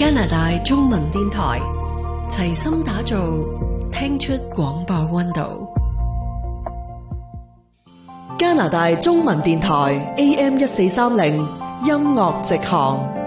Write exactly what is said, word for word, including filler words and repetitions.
加拿大中文電台齊心打造聽出廣播溫度。 加拿大中文電台 A M 一四三零音樂直航。